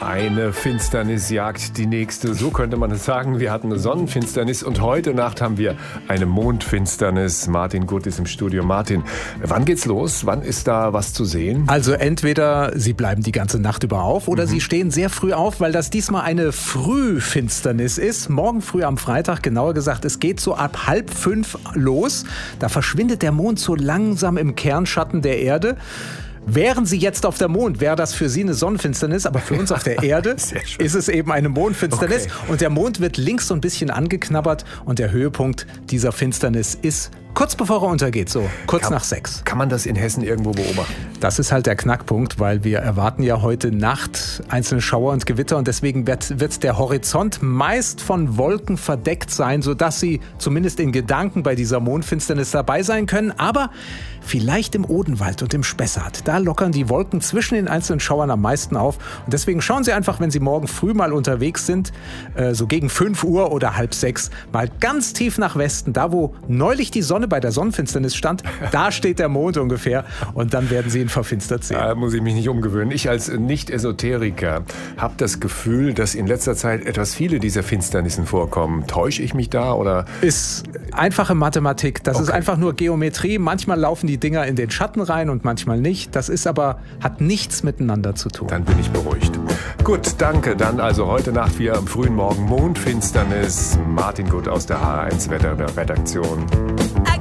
Eine Finsternis jagt die nächste, so könnte man es sagen. Wir hatten eine Sonnenfinsternis und heute Nacht haben wir eine Mondfinsternis. Martin Gutt ist im Studio. Martin, wann geht's los? Wann ist da was zu sehen? Also entweder Sie bleiben die ganze Nacht über auf oder Sie stehen sehr früh auf, weil das diesmal eine Frühfinsternis ist. Morgen früh am Freitag, genauer gesagt, es geht so ab 4:30 los. Da verschwindet der Mond so langsam im Kernschatten der Erde. Wären Sie jetzt auf der Mond, wäre das für Sie eine Sonnenfinsternis, aber für uns auf der Erde ist es eben eine Mondfinsternis. Okay. Und der Mond wird links so ein bisschen angeknabbert und der Höhepunkt dieser Finsternis ist kurz bevor er untergeht, so kurz nach 6. Kann man das in Hessen irgendwo beobachten? Das ist halt der Knackpunkt, weil wir erwarten ja heute Nacht einzelne Schauer und Gewitter und deswegen wird der Horizont meist von Wolken verdeckt sein, sodass Sie zumindest in Gedanken bei dieser Mondfinsternis dabei sein können. Aber vielleicht im Odenwald und im Spessart, da lockern die Wolken zwischen den einzelnen Schauern am meisten auf. Und deswegen schauen Sie einfach, wenn Sie morgen früh mal unterwegs sind, so gegen 5 Uhr oder 5:30, mal ganz tief nach Westen, da wo neulich die Sonne bei der Sonnenfinsternis stand, da steht der Mond ungefähr und dann werden Sie ihn verfinstert sehen. Da muss ich mich nicht umgewöhnen. Ich als Nicht-Esoteriker habe das Gefühl, dass in letzter Zeit etwas viele dieser Finsternissen vorkommen. Täusche ich mich da oder? Ist einfache Mathematik. Das ist einfach nur Geometrie. Manchmal laufen die Dinger in den Schatten rein und manchmal nicht. Das ist aber, hat nichts miteinander zu tun. Dann bin ich beruhigt. Gut, danke. Dann also heute Nacht wie am frühen Morgen Mondfinsternis. Martin Gutt aus der H1 Wetterredaktion.